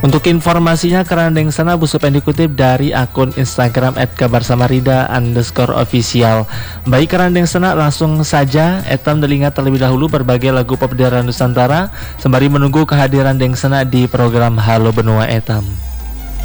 Untuk informasinya kerandeng sana busup yang dikutip dari akun Instagram @kabarsamarida_official. Baik kerandeng sana langsung saja etam delingat terlebih dahulu berbagai lagu pop daerah Nusantara sembari menunggu kehadiran Deng Sana di program Halo Benua etam.